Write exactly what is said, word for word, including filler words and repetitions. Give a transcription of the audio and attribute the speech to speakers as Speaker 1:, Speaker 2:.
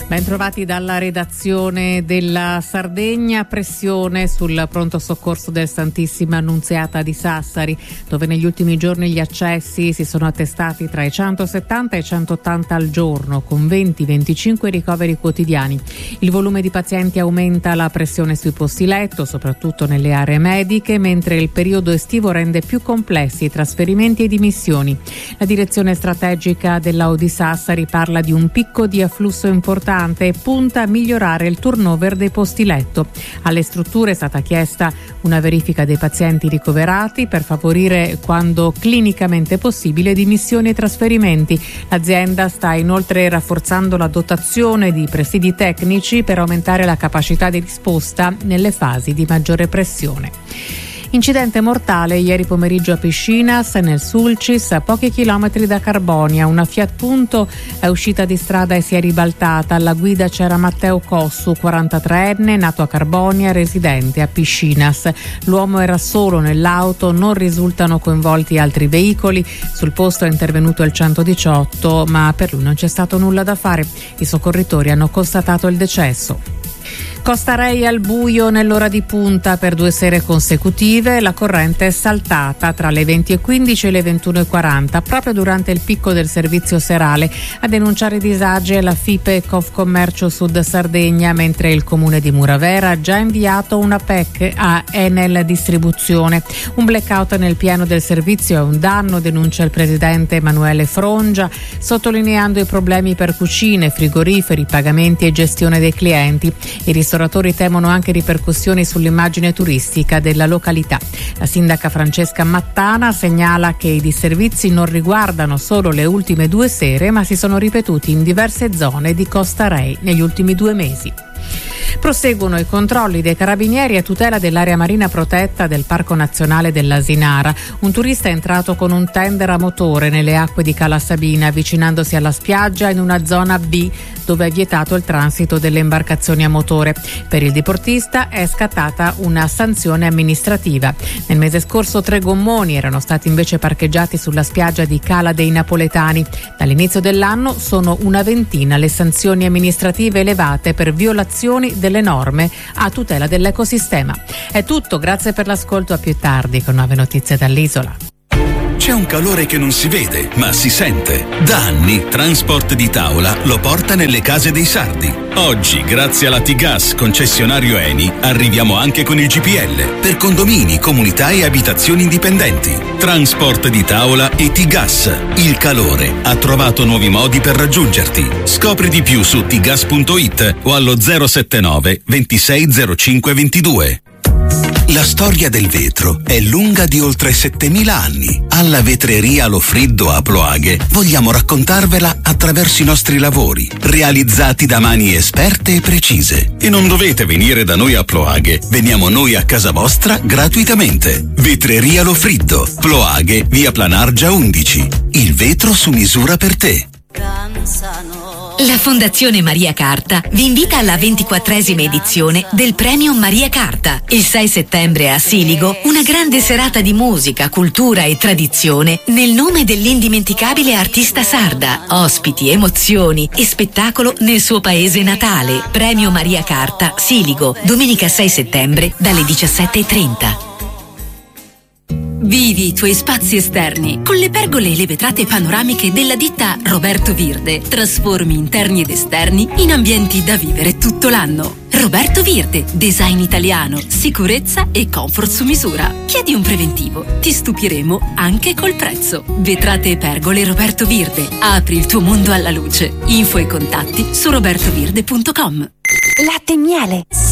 Speaker 1: Ben trovati dalla redazione della Sardegna. Pressione sul pronto soccorso del Santissima Annunziata di Sassari, dove negli ultimi giorni gli accessi si sono attestati tra i centosettanta e i centottanta al giorno, con venti venticinque ricoveri quotidiani. Il volume di pazienti aumenta la pressione sui posti letto, soprattutto nelle aree mediche, mentre il periodo estivo rende più complessi i trasferimenti e dimissioni. La direzione strategica dell'A U di Sassari parla di un picco di afflusso importante e punta a migliorare il turnover dei posti letto. Alle strutture è stata chiesta una verifica dei pazienti ricoverati per favorire, quando clinicamente possibile, dimissioni e trasferimenti. L'azienda sta inoltre rafforzando la dotazione di presidi tecnici per aumentare la capacità di risposta nelle fasi di maggiore pressione. Incidente mortale ieri pomeriggio a Piscinas, nel Sulcis, a pochi chilometri da Carbonia. Una Fiat Punto è uscita di strada e si è ribaltata. Alla guida c'era Matteo Cossu, quarantatreenne, nato a Carbonia, residente a Piscinas. L'uomo era solo nell'auto, non risultano coinvolti altri veicoli. Sul posto è intervenuto il centodiciotto, ma per lui non c'è stato nulla da fare. I soccorritori hanno constatato il decesso. Costa Rei al buio nell'ora di punta per due sere consecutive. La corrente è saltata tra le venti e quindici e le ventuno e quaranta, proprio durante il picco del servizio serale. A denunciare disagi è la FIPE Confcommercio Sud Sardegna, mentre il comune di Muravera ha già inviato una P E C a Enel Distribuzione. Un blackout nel piano del servizio è un danno, denuncia il presidente Emanuele Frongia, sottolineando i problemi per cucine, frigoriferi, pagamenti e gestione dei clienti. I ristoratori temono anche ripercussioni sull'immagine turistica della località. La sindaca Francesca Mattana segnala che i disservizi non riguardano solo le ultime due sere, ma si sono ripetuti in diverse zone di Costa Rei negli ultimi due mesi. Proseguono i controlli dei carabinieri a tutela dell'area marina protetta del Parco Nazionale dell'Asinara. Un turista è entrato con un tender a motore nelle acque di Cala Sabina, avvicinandosi alla spiaggia in una zona B dove è vietato il transito delle imbarcazioni a motore. Per il diportista è scattata una sanzione amministrativa. Nel mese scorso tre gommoni erano stati invece parcheggiati sulla spiaggia di Cala dei Napoletani. Dall'inizio dell'anno sono una ventina le sanzioni amministrative elevate per violazioni delle norme a tutela dell'ecosistema. È tutto, grazie per l'ascolto, a più tardi con nuove notizie dall'isola.
Speaker 2: C'è un calore che non si vede, ma si sente. Da anni Transport di Tavola lo porta nelle case dei sardi. Oggi, grazie alla T-Gas concessionario Eni, arriviamo anche con il G P L per condomini, comunità e abitazioni indipendenti. Transport di Tavola e T-Gas. Il calore ha trovato nuovi modi per raggiungerti. Scopri di più su t gas punto it o allo zero settantanove ventisei zero cinque ventidue. La storia del vetro è lunga di oltre settemila anni. Alla vetreria Lofriddo a Ploaghe vogliamo raccontarvela attraverso i nostri lavori, realizzati da mani esperte e precise. E non dovete venire da noi a Ploaghe, veniamo noi a casa vostra gratuitamente. Vetreria Lofriddo, Ploaghe, via Planargia undici. Il vetro su misura per te.
Speaker 3: La Fondazione Maria Carta vi invita alla ventiquattresima edizione del Premio Maria Carta. Il sei settembre a Siligo, una grande serata di musica, cultura e tradizione nel nome dell'indimenticabile artista sarda. Ospiti, emozioni e spettacolo nel suo paese natale. Premio Maria Carta, Siligo, domenica sei settembre dalle diciassette e trenta. Vivi i tuoi spazi esterni con le pergole e le vetrate panoramiche della ditta Roberto Virde. Trasformi interni ed esterni in ambienti da vivere tutto l'anno. Roberto Virde, design italiano, sicurezza e comfort su misura. Chiedi un preventivo, ti stupiremo anche col prezzo. Vetrate e pergole Roberto Virde. Apri il tuo mondo alla luce. Info e contatti su roberto virde punto com.
Speaker 4: Latte e miele.